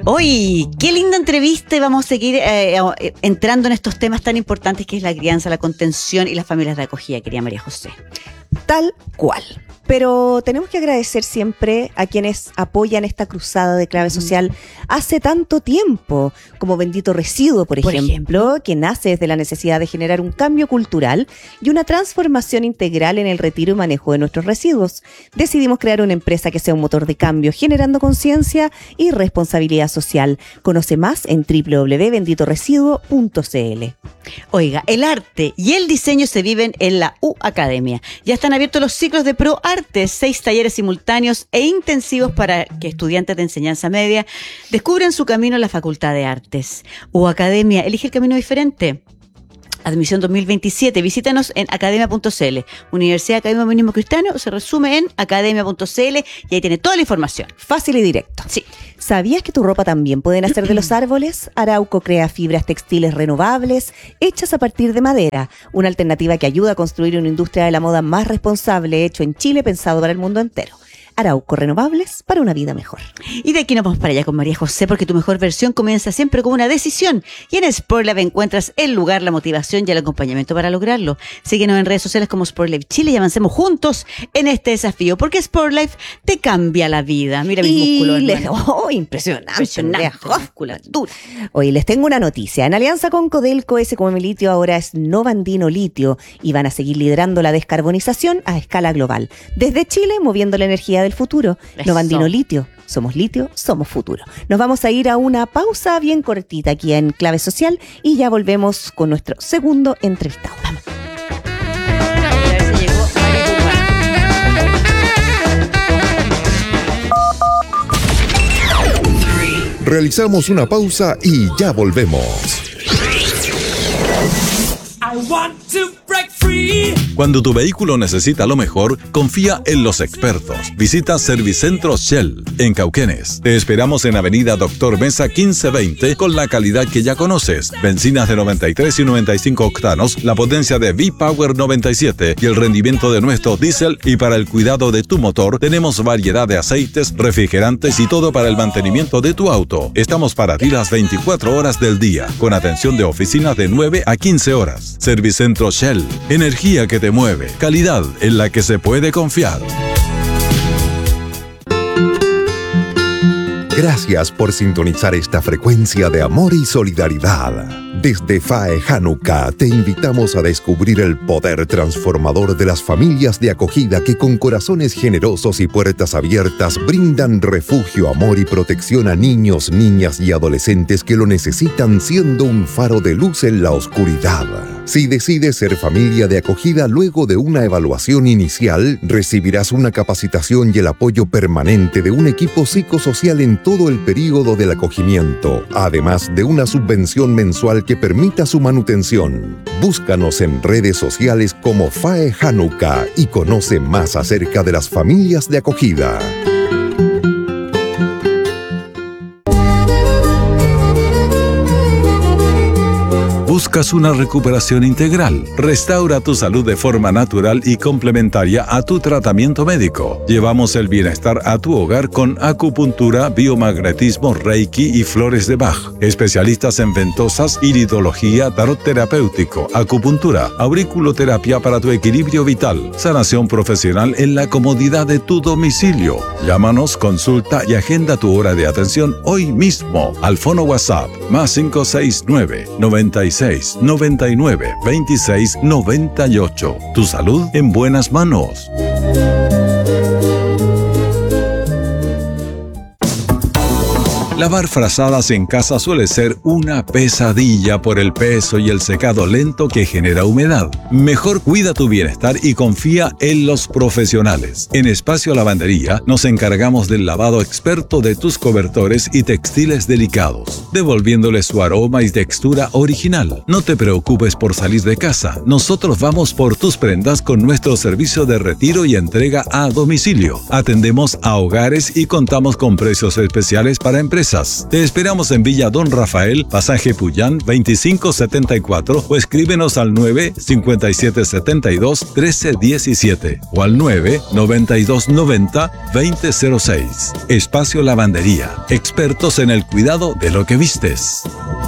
Hoy, qué linda entrevista, y vamos a seguir entrando en estos temas tan importantes que es la crianza, la contención y las familias de acogida, querida María José. Tal cual. Pero tenemos que agradecer siempre a quienes apoyan esta cruzada de clave social hace tanto tiempo, como Bendito Residuo, por ejemplo, que nace desde la necesidad de generar un cambio cultural y una transformación integral en el retiro y manejo de nuestros residuos. Decidimos crear una empresa que sea un motor de cambio, generando conciencia y responsabilidad social. Conoce más en www.benditoresiduo.cl. Oiga, el arte y el diseño se viven en la U Academia. Ya están abiertos los ciclos de ProArtes, 6 talleres simultáneos e intensivos para que estudiantes de enseñanza media descubran su camino en la Facultad de Artes. U Academia, elige el camino diferente. Admisión 2027, visítanos en academia.cl. Universidad Academia Humanismo Cristiano se resume en academia.cl y ahí tiene toda la información. Fácil y directo. Sí. ¿Sabías que tu ropa también puede nacer de los árboles? Arauco crea fibras textiles renovables hechas a partir de madera, una alternativa que ayuda a construir una industria de la moda más responsable, hecho en Chile, pensado para el mundo entero. Arauco, renovables para una vida mejor. Y de aquí nos vamos para allá con María José, porque tu mejor versión comienza siempre con una decisión. Y en SportLife encuentras el lugar, la motivación y el acompañamiento para lograrlo. Síguenos en redes sociales como SportLife Chile y avancemos juntos en este desafío, porque SportLife te cambia la vida. Mira mis músculos. Impresionante. Musculatura. Hoy les tengo una noticia. En alianza con Codelco, SQM Litio ahora es Novandino Litio y van a seguir liderando la descarbonización a escala global. Desde Chile, moviendo la energía del futuro. Eso. Novandino Litio. Somos litio, somos futuro. Nos vamos a ir a una pausa bien cortita aquí en Clave Social y ya volvemos con nuestro segundo entrevistado. Vamos. Realizamos una pausa y ya volvemos. Cuando tu vehículo necesita lo mejor, confía en los expertos. Visita Servicentro Shell en Cauquenes. Te esperamos en Avenida Doctor Mesa 1520 con la calidad que ya conoces. Bencinas de 93 y 95 octanos, la potencia de V-Power 97 y el rendimiento de nuestro diésel. Y para el cuidado de tu motor, tenemos variedad de aceites, refrigerantes y todo para el mantenimiento de tu auto. Estamos para ti las 24 horas del día, con atención de oficina de 9 a 15 horas. Servicentro Shell, energía que te mueve, calidad en la que se puede confiar. Gracias por sintonizar esta frecuencia de amor y solidaridad. Desde FAE Hanukkah te invitamos a descubrir el poder transformador de las familias de acogida que con corazones generosos y puertas abiertas brindan refugio, amor y protección a niños, niñas y adolescentes que lo necesitan, siendo un faro de luz en la oscuridad. Si decides ser familia de acogida luego de una evaluación inicial, recibirás una capacitación y el apoyo permanente de un equipo psicosocial en todo el período del acogimiento, además de una subvención mensual que permita su manutención. Búscanos en redes sociales como FAE Hanukkah y conoce más acerca de las familias de acogida. ¿Buscas una recuperación integral? Restaura tu salud de forma natural y complementaria a tu tratamiento médico. Llevamos el bienestar a tu hogar con acupuntura, biomagnetismo, reiki y flores de Bach. Especialistas en ventosas, iridología, tarot terapéutico, acupuntura, auriculoterapia para tu equilibrio vital, sanación profesional en la comodidad de tu domicilio. Llámanos, consulta y agenda tu hora de atención hoy mismo al fono WhatsApp más 569 96 99 26 98. Tu salud en buenas manos. Lavar frazadas en casa suele ser una pesadilla por el peso y el secado lento que genera humedad. Mejor cuida tu bienestar y confía en los profesionales. En Espacio Lavandería nos encargamos del lavado experto de tus cobertores y textiles delicados, devolviéndoles su aroma y textura original. No te preocupes por salir de casa. Nosotros vamos por tus prendas con nuestro servicio de retiro y entrega a domicilio. Atendemos a hogares y contamos con precios especiales para empresas. empresas. Te esperamos en Villa Don Rafael, Pasaje Puyán 2574 o escríbenos al 95772-1317 o al 99290-2006. Espacio Lavandería, expertos en el cuidado de lo que vistes.